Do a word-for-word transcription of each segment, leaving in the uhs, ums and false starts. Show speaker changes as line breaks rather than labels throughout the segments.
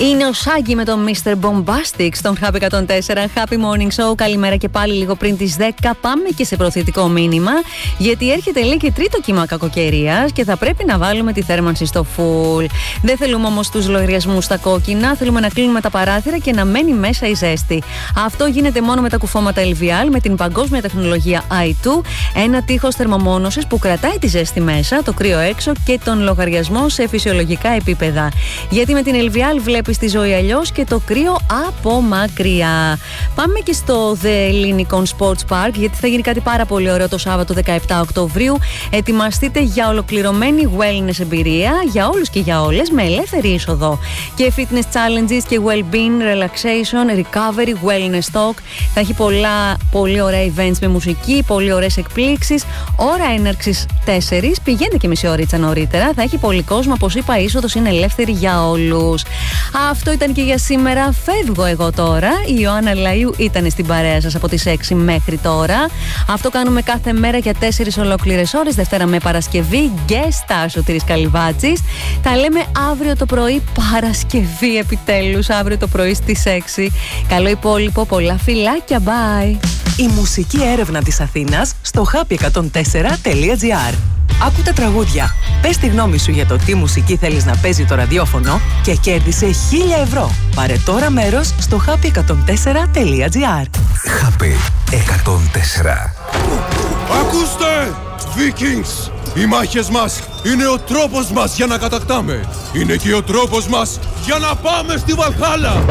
Είναι ο Σάγκη με τον μίστερ Bombastic στον Happy εκατόν τέσσερα. Happy Morning Show. Καλημέρα και πάλι λίγο πριν τις δέκα. Πάμε και σε προθετικό μήνυμα. Γιατί έρχεται λέει και τρίτο κύμα κακοκαιρίας και θα πρέπει να βάλουμε τη θέρμανση στο full. Δεν θέλουμε όμως τους λογαριασμούς στα κόκκινα. Θέλουμε να κλείνουμε τα παράθυρα και να μένει μέσα η ζέστη. Αυτό γίνεται μόνο με τα κουφώματα ελ βι ελ, με την παγκόσμια τεχνολογία άι δύο. Ένα τείχος θερμομόνωσης που κρατάει τη ζέστη μέσα, το κρύο έξω και τον λογαριασμό σε φυσιολογικά επίπεδα. Γιατί με την ελ βι ελ βλέπεις τη ζωή αλλιώς και το κρύο από μακριά. Πάμε και στο The Lincoln Sports Park, γιατί θα γίνει κάτι πάρα πολύ ωραίο το Σάββατο δεκαεπτά Οκτωβρίου. Ετοιμαστείτε για ολοκληρωμένη wellness εμπειρία για όλους και για όλες, με ελεύθερη είσοδο. Και fitness challenges και well-being, relaxation, recovery, wellness talk. Θα έχει πολλά πολύ ωραία events με μουσική, πολύ ωραίες εκπλήξεις. Ώρα έναρξης τέσσερις. Πηγαίνετε και μισή ωρίτσα νωρίτερα. Θα έχει πολύ κόσμο. Όπως είπα, η είσοδος είναι ελεύθερη για όλους. Αυτό ήταν και για σήμερα. Φεύγω εγώ τώρα. Η Ιωάννα Λαΐου ήταν στην παρέα σας από τις έξι μέχρι τώρα. Αυτό κάνουμε κάθε μέρα για τέσσερις ολόκληρες ώρες, Δευτέρα με Παρασκευή. Guest star Σωτήρης Καλυβάτσης. Τα λέμε αύριο το πρωί, Παρασκευή επιτέλους, αύριο το πρωί στις έξι. Καλό υπόλοιπο, πολλά φιλάκια, bye.
Η μουσική έρευνα της Αθήνας στο happy εκατόν τέσσερα τελεία τζι άρ. Άκου τα τραγούδια. Πες τη γνώμη σου για το τι μουσική θέλεις να παίζει το ραδιόφωνο και κέρδισε χίλια ευρώ. Πάρε τώρα μέρος στο happy εκατόν τέσσερα τελεία τζι άρ.
Happy εκατόν τέσσερα.
Ακούστε! Vikings! Οι μάχες μας είναι ο τρόπος μας για να κατακτάμε. Είναι και ο τρόπος μας για να πάμε στη Βαλχάλα.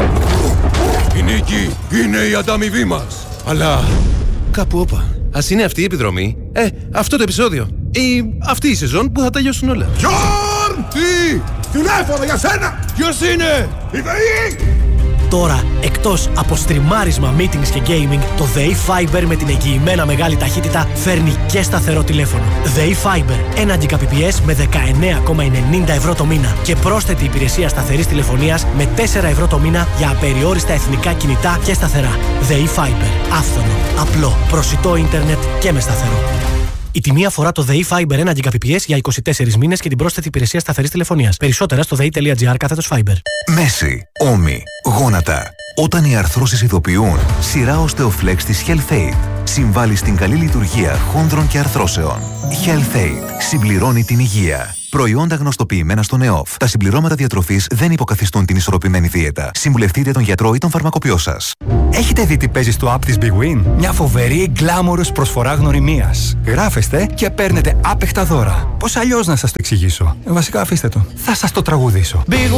Η νίκη είναι η ανταμοιβή μας. Αλλά κάπου όπα. Ας είναι αυτή η επιδρομή. Ε, αυτό το επεισόδιο. Ή αυτή η σεζόν που θα τελειώσουν όλα. Γιόρν! Τι! Τηλέφωνο για σένα! Ποιος είναι? Η ΔΕΗ!
Τώρα, εκτός από στριμάρισμα, meetings και gaming, το ΔΕΗ Fiber με την εγγυημένα μεγάλη ταχύτητα φέρνει και σταθερό τηλέφωνο. ΔΕΗ Fiber, ένα Gbps με δεκαεννέα κόμμα ενενήντα ευρώ το μήνα και πρόσθετη υπηρεσία σταθερής τηλεφωνίας με τέσσερα ευρώ το μήνα για απεριόριστα εθνικά κινητά και σταθερά. ΔΕΗ Fiber, άφθονο, απλό, προσιτό ίντερνετ και με σταθερό. Η τιμή αφορά το ΔΕΗ Fiber ένα Gbps για είκοσι τέσσερις μήνες και την πρόσθετη υπηρεσία σταθερής τηλεφωνίας. Περισσότερα στο δei τελεία τζι άρ κάθετος Fiber.
Μέση, ώμοι, γόνατα. Όταν οι αρθρώσεις ειδοποιούν, σειρά Osteoflex της HealthAid συμβάλλει στην καλή λειτουργία χόνδρων και αρθρώσεων. HealthAid συμπληρώνει την υγεία. Προϊόντα γνωστοποιημένα στον ΕΟΦ. Τα συμπληρώματα διατροφής δεν υποκαθιστούν την ισορροπημένη δίαιτα. Συμβουλευτείτε τον γιατρό ή τον φαρμακοποιό σας.
Έχετε δει τι παίζει στο app της Big Win? Μια φοβερή glamorous προσφορά γνωριμίας. Γράφεστε και παίρνετε άπεχτα δώρα. Πώς αλλιώς να σας το εξηγήσω? Βασικά αφήστε το. Θα σας το τραγουδήσω. Big